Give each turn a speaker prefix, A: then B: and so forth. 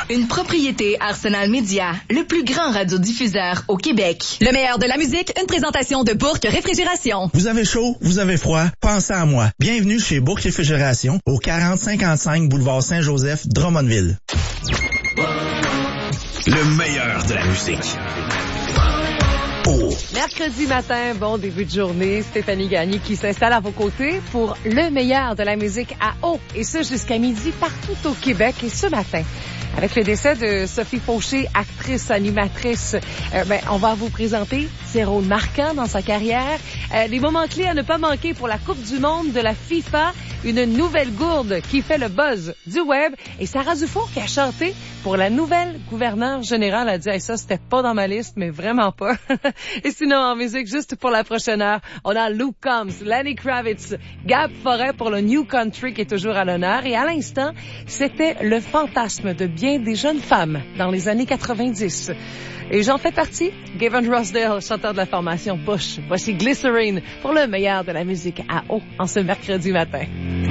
A: Une propriété Arsenal Média, le plus grand radiodiffuseur au Québec.
B: Le meilleur de la musique, une présentation de Bourque Réfrigération.
C: Vous avez chaud, vous avez froid, pensez à moi. Bienvenue chez Bourque Réfrigération, au 4055 boulevard Saint-Joseph, Drummondville.
D: Le meilleur de la musique.
E: Mercredi matin, bon début de journée, Stéphanie Gagné qui s'installe à vos côtés pour le meilleur de la musique à eau, et ce jusqu'à midi partout au Québec. Et ce matin, avec le décès de Sophie Fauché, actrice, animatrice, on va vous présenter ses rôles marquants dans sa carrière, les moments clés à ne pas manquer pour la Coupe du monde de la FIFA, une nouvelle gourde qui fait le buzz du web, et Sarah Dufour qui a chanté pour la nouvelle gouverneure générale. Elle a dit hey, ça c'était pas dans ma liste, mais vraiment pas. Et sinon en musique, juste pour la prochaine heure, on a Luke Combs, Lenny Kravitz, Gab Forêt pour le New Country qui est toujours à l'honneur. Et à l'instant, c'était le fantasme de bien des jeunes femmes dans les années 90. Et j'en fais partie, Gavin Rossdale, chanteur de la formation Bush. Voici Glycerine pour le meilleur de la musique à eau en ce mercredi matin.